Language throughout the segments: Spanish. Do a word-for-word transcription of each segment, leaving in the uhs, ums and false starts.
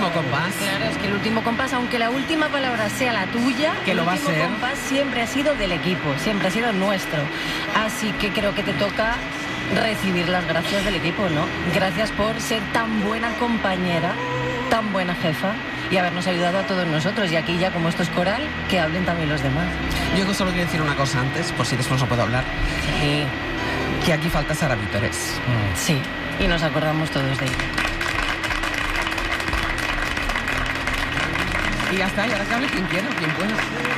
último compás. Claro, es que el último compás, aunque la última palabra sea la tuya, que lo va a ser. El último compás siempre ha sido del equipo, siempre ha sido nuestro. Así que creo que te toca recibir las gracias del equipo, ¿no? Gracias por ser tan buena compañera, tan buena jefa y habernos ayudado a todos nosotros. Y aquí ya, como esto es coral, que hablen también los demás. Yo solo quiero decir una cosa antes, por si después no puedo hablar. Sí. Que aquí falta Sara Vítores. Mm. Sí, y nos acordamos todos de ella. Y ya está, y ahora que hable quien quiera, quien pueda.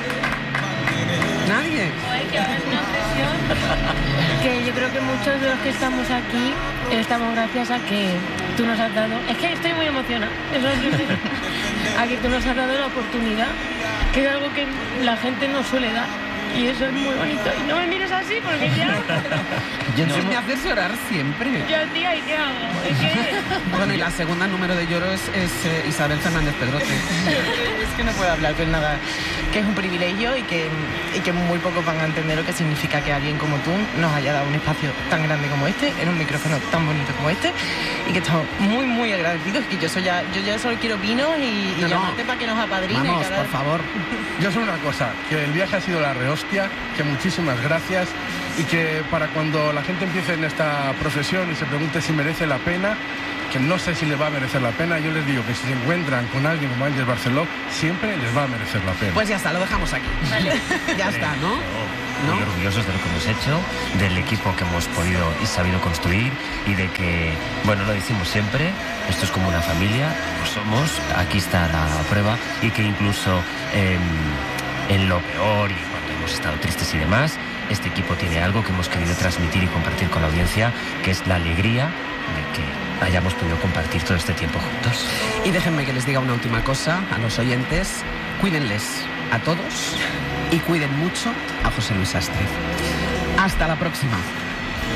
Nadie. Hay que dar una presión que yo creo que muchos de los que estamos aquí estamos gracias a que tú nos has dado, es que estoy muy emocionada, eso es primero, a que tú nos has dado la oportunidad, que es algo que la gente no suele dar. Y eso es muy bonito. Y no me mires así porque ya... Yo no. Me haces llorar siempre. Yo, tía, ¿y qué hago? Es que... Bueno, y la segunda número de lloro es, es eh, Isabel Fernández Pedrote. Es que no puedo hablar, pero nada, que es un privilegio y que, y que muy pocos van a entender lo que significa que alguien como tú nos haya dado un espacio tan grande como este, en un micrófono tan bonito como este, y que estamos muy, muy agradecidos. Y yo, soy ya, yo ya solo quiero vino y, y no, llamarte no. para que nos apadrine. Vamos, cada... por favor. Yo sé una cosa, que el viaje ha sido la rehostia, que muchísimas gracias y que para cuando la gente empiece en esta profesión y se pregunte si merece la pena, que no sé si les va a merecer la pena, yo les digo que si se encuentran con alguien como Ángel Barceló, siempre les va a merecer la pena. Pues ya está, lo dejamos aquí. Vale. Ya está, ¿no? Muy ¿No? orgullosos de lo que hemos hecho, del equipo que hemos podido y sabido construir y de que, bueno, lo decimos siempre, esto es como una familia, lo somos, aquí está la prueba y que incluso eh, en lo peor y cuando hemos estado tristes y demás, este equipo tiene algo que hemos querido transmitir y compartir con la audiencia, que es la alegría de que hayamos podido compartir todo este tiempo juntos. Y déjenme que les diga una última cosa a los oyentes. Cuídenles a todos y cuiden mucho a José Luis Astre. Hasta la próxima.